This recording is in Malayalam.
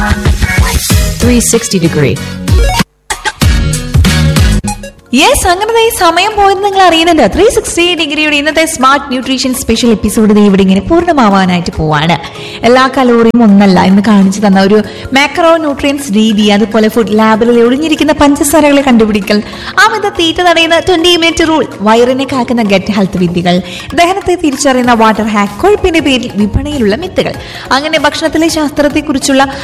360 degree. യെസ്, അങ്ങനെ സമയം പോയത് നിങ്ങൾ അറിയുന്നുണ്ട്. 360 ഡിഗ്രിയുടെ ഇന്നത്തെ സ്മാർട്ട് ന്യൂട്രീഷൻ സ്പെഷ്യൽ എപ്പിസോഡ് ഇവിടെ ഇങ്ങനെ പൂർണ്ണമാവാനായിട്ട് പോവാണ്. എല്ലാ കലോറിയും ഒന്നല്ല എന്ന് കാണിച്ചു തന്ന ഒരു മാക്രോ ന്യൂട്രിയൻസ് രീതി, അതുപോലെ ഫുഡ് ലാബിൽ ഒളിഞ്ഞിരിക്കുന്ന പഞ്ചസാരകളെ കണ്ടുപിടിക്കൽ, അമിത തീറ്റ തടയുന്ന 20 മിനിറ്റ് റൂൾ, വയറിനെ കാക്കുന്ന ഗെറ്റ് ഹെൽത്ത് വിദ്യകൾ, ദഹനത്തെ തിരിച്ചറിയുന്ന വാട്ടർ ഹാക്ക്, കൊഴുപ്പിന്റെ പേരിൽ വിപണിയിലുള്ള മിത്തുകൾ, അങ്ങനെ ഭക്ഷണത്തിലെ ശാസ്ത്രത്തെക്കുറിച്ചുള്ള